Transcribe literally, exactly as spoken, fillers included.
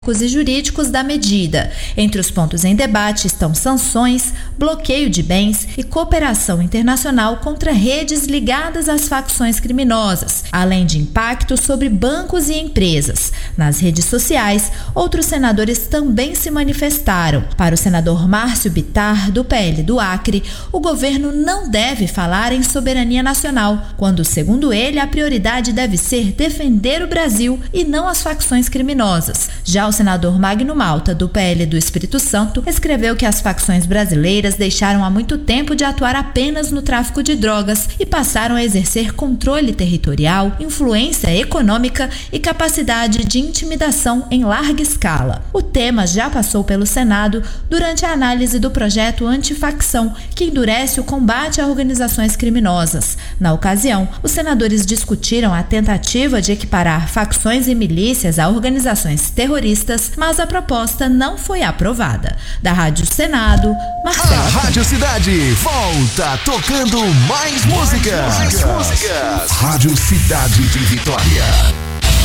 e jurídicos da medida. Entre os pontos em debate estão sanções, bloqueio de bens e cooperação internacional contra redes ligadas às facções criminosas, além de impacto sobre bancos e empresas. Nas redes sociais, outros senadores também se manifestaram. Para o senador Márcio Bittar, do P L do Acre, o governo não deve falar em soberania nacional, quando, segundo ele, a prioridade deve ser defender o Brasil e não as facções criminosas. Já o senador Magno Malta, do P L do Espírito Santo, escreveu que as facções brasileiras deixaram há muito tempo de atuar apenas no tráfico de drogas e passaram a exercer controle territorial, influência econômica e capacidade de intimidação em larga escala. O tema já passou pelo Senado durante a análise do projeto Antifacção, que endurece o combate a organizações criminosas. Na ocasião, os senadores discutiram a tentativa de equiparar facções e milícias a organizações terroristas, mas a proposta não foi aprovada. Da Rádio Senado, Marcela. A Rádio Cidade volta tocando mais músicas. Mais músicas. Rádio Cidade de Vitória.